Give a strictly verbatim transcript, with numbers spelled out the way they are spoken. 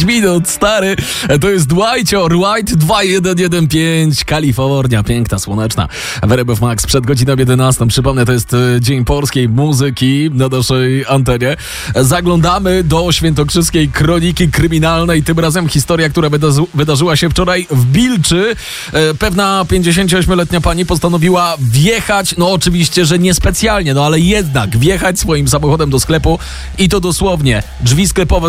minut, stary. To jest Dwightior, White dwa jeden jeden pięć, Kalifornia, piękna, słoneczna. W R M F Max przed godziną jedenastą. Przypomnę, to jest Dzień Polskiej Muzyki na naszej antenie. Zaglądamy do świętokrzyskiej kroniki kryminalnej. Tym razem historia, która wydarzy- wydarzyła się wczoraj w Bilczy. Pewna pięćdziesięcioośmioletnia pani postanowiła wjechać, no oczywiście, że niespecjalnie, no ale jednak wjechać swoim samochodem do sklepu i to dosłownie drzwi sklepowe